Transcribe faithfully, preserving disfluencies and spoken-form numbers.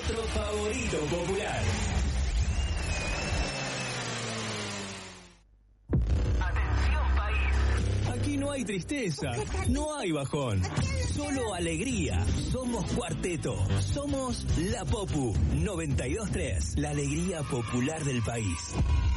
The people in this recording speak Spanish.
nuestro favorito popular. Atención país. Aquí no hay tristeza, no hay bajón, solo alegría. Somos Cuarteto, somos La Popu noventa y dos punto tres, la alegría popular del país.